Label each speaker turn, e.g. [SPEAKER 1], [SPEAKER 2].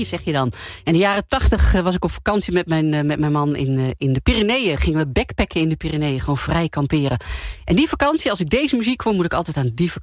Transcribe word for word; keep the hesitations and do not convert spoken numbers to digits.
[SPEAKER 1] zeg je dan. In de jaren tachtig was ik op vakantie met mijn, met mijn man in, in de Pyreneeën. Gingen we backpacken in de Pyreneeën, gewoon vrij kamperen. En die vakantie, als ik deze muziek hoor, moet ik altijd aan die vakantie